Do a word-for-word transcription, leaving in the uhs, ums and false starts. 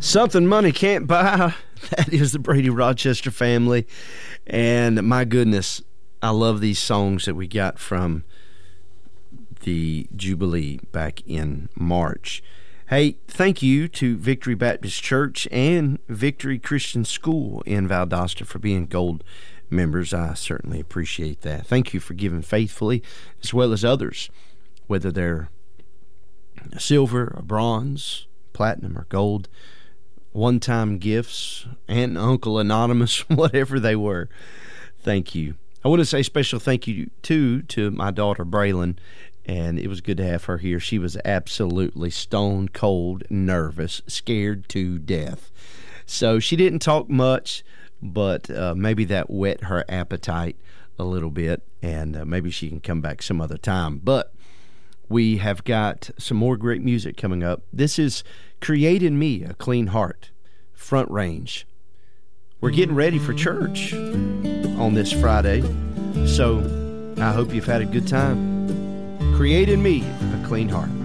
Something money can't buy. That is the Brady Rochester family. And my goodness, I love these songs that we got from the Jubilee back in March. Hey, thank you to Victory Baptist Church and Victory Christian School in Valdosta for being gold members. I certainly appreciate that. Thank you for giving faithfully, as well as others, whether they're silver or bronze, platinum or gold, one-time gifts, Aunt and Uncle Anonymous, whatever they were. Thank you. I want to say special thank you, too, to my daughter, Braylon, and it was good to have her here. She was absolutely stone cold, nervous, scared to death. So she didn't talk much, but uh, maybe that whet her appetite a little bit, and uh, maybe she can come back some other time. But we have got some more great music coming up. This is Create in Me a Clean Heart, Front Range. We're getting ready for church on this Friday, so I hope you've had a good time. Create in Me a Clean Heart.